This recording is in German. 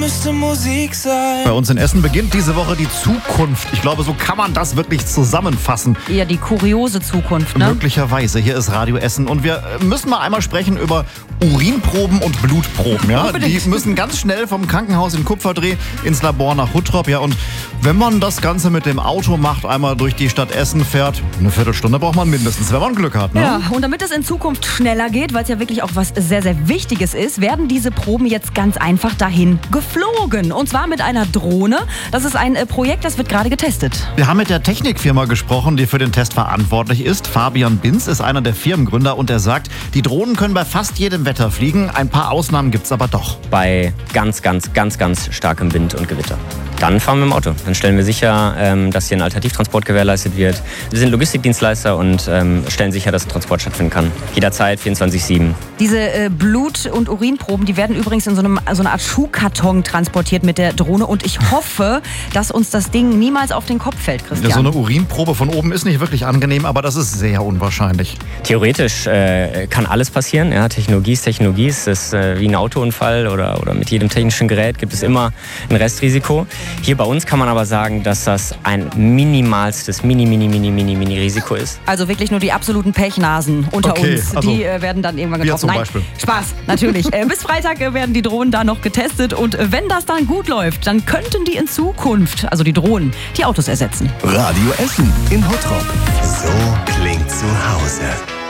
Müsste Musik sein. Bei uns in Essen beginnt diese Woche die Zukunft. Ich glaube, so kann man das wirklich zusammenfassen. Eher die kuriose Zukunft, ne? Möglicherweise. Hier ist Radio Essen und wir müssen mal einmal sprechen über Urinproben und Blutproben. Ja? Die müssen ganz schnell vom Krankenhaus in Kupferdreh ins Labor nach Huttrop. Ja, und wenn man das Ganze mit dem Auto macht, einmal durch die Stadt Essen fährt, eine Viertelstunde braucht man mindestens, wenn man Glück hat. Ne? Ja, und damit es in Zukunft schneller geht, weil es ja wirklich auch was sehr, sehr Wichtiges ist, werden diese Proben jetzt ganz einfach dahin geflogen. Und zwar mit einer Drohne. Das ist ein Projekt, das wird gerade getestet. Wir haben mit der Technikfirma gesprochen, die für den Test verantwortlich ist. Fabian Binz ist einer der Firmengründer und er sagt, die Drohnen können bei fast jedem Wetter fliegen. Ein paar Ausnahmen gibt es aber doch. Bei ganz starkem Wind und Gewitter. Dann fahren wir im Auto. Dann stellen wir sicher, dass hier ein Alternativtransport gewährleistet wird. Wir sind Logistikdienstleister und stellen sicher, dass Transport stattfinden kann. Jederzeit, 24/7. Diese Blut- und Urinproben, die werden übrigens in so einer Art Schuhkarton transportiert mit der Drohne. Und ich hoffe, dass uns das Ding niemals auf den Kopf fällt, Christian. Ja, so eine Urinprobe von oben ist nicht wirklich angenehm, aber das ist sehr unwahrscheinlich. Theoretisch kann alles passieren. Ja, Technologie ist Technologie. Es ist wie ein Autounfall oder mit jedem technischen Gerät gibt es immer ein Restrisiko. Hier bei uns kann man aber sagen, dass das ein minimalstes Mini-Risiko ist. Also wirklich nur die absoluten Pechnasen unter uns. Also Die werden dann irgendwann getroffen. Zum Beispiel. Spaß, natürlich. Bis Freitag werden die Drohnen da noch getestet. Und wenn das dann gut läuft, dann könnten die in Zukunft, also die Drohnen, die Autos ersetzen. Radio Essen in Huttrop. So klingt zu Hause.